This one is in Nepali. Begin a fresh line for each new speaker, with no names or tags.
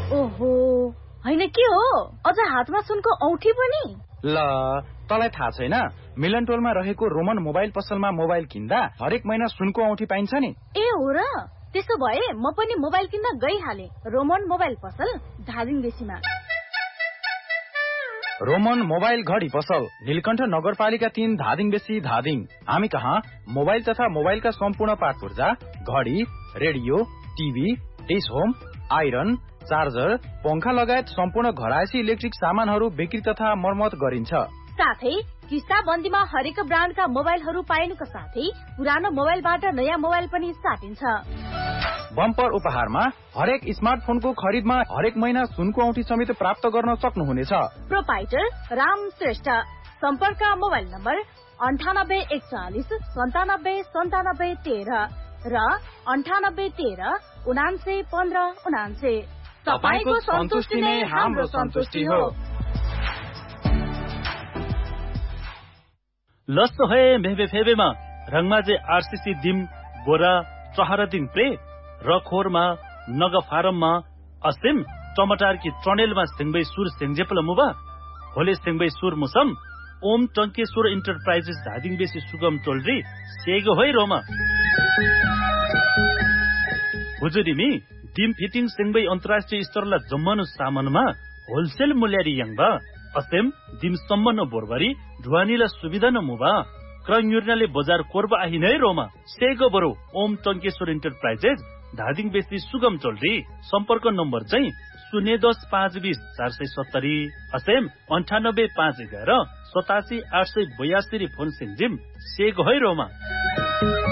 ओहो, हैन के हो? अझ हातमा सुनको औठी पनि?
ल, तँलाई थाहा छैन? मिलन टोलमा रहेको रोमन मोबाइल पसलमा मोबाइल किन्दा हरेक महिना सुनको औठी पाइन्छ नि।
ए हो र? त्यसो भए म पनि मोबाइल किन्न गइहाले। रोमन मोबाइल पसल धादिङ बेसीमा।
रोमन मोबाइल घडी पसल नीलकण्ठ नगरपालिका 3 धादिङ बेसी धादिङ। हामी कहाँ मोबाइल तथा मोबाइलका सम्पूर्ण पार्ट पुर्जा, घडी, radio, TV, dish home, iron, charger, पंखा लगायत सम्पूर्ण घरायसी इलेक्ट्रिक सामानहरू बिक्री तथा मर्मत गरिन्छ।
साथै किस्ता बन्दीमा हरेक ब्रान्डका मोबाइलहरू पाइनुका साथै पुरानो मोबाइलबाट नयाँ मोबाइल पनि साटिन्छ।
बम्पर उपहारमा हरेक स्मार्टफोनको खरिदमा हरेक महिना सुनको औठी समेत प्राप्त गर्न सक्नुहुनेछ।
प्रोपाइटर राम श्रेष्ठ। सम्पर्क मोबाइल नम्बर 9841 97 13 र 9813 79 15 79। तपाईको सन्तुष्टि नै हाम्रो सन्तुष्टि हो।
लस्सो है मेबे फेबेमा रङमाजे आरसीसी दिम बोरा चहरदिङ प्रे रखोरमा नग फारममा असिम टमाटर की ट्रनेलमा सिंगबै सुर सिंगजेपल मुबा होले सिंगबै सुर मुसम ओम टंकेश्वर इन्टरप्राइजेस धादिङ बेसी सुगम टोलरी सेगो होइ रोमा हुजुरिमी डिम फिटिङ सिंगबै अन्तर्राष्ट्रिय स्तरला जम्मनु सामानमा होलसेल मूल्यरी यङबा असेम दिम सम्मन बोरबरी ढुवानीला सुविधा न मुबा क्रयुर्नाले बजार कोर्बा आहि नै रोमा सेगो बरो ओम टंकेश्वर इन्टरप्राइजेस धादिङ बेसी सुगम टोलरी सम्पर्क नम्बर चाहिँ 010 520 470 असेम 98 511 87 882 फोन सिंजिम सेगो होइ रोमा।